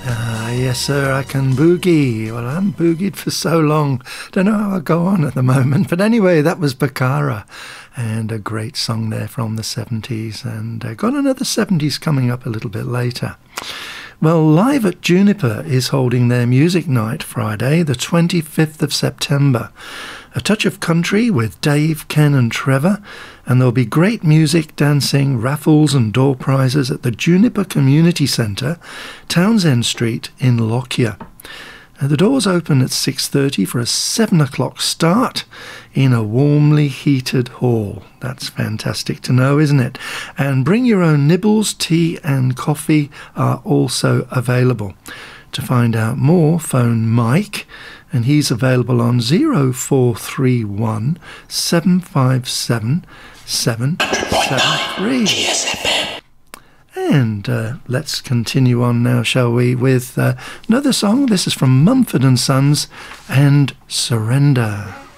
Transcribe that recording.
Yes, sir, I can boogie. Well, I haven't boogied for so long. Don't know how I'll go on at the moment. But anyway, that was Bakara. And a great song there from the 70s. And got another 70s coming up a little bit later. Well, Live at Juniper is holding their music night Friday, the 25th of September. A touch of country with Dave, Ken and Trevor, and there'll be great music, dancing, raffles and door prizes at the Juniper Community Centre, Townsend Street in Lockyer. The doors open at 6:30 for a 7 o'clock start in a warmly heated hall. That's fantastic to know, isn't it? And bring your own nibbles, tea and coffee are also available. To find out more, phone Mike, and he's available on 0431 757 773. And let's continue on now, shall we, with another song. This is from Mumford & Sons and Surrender.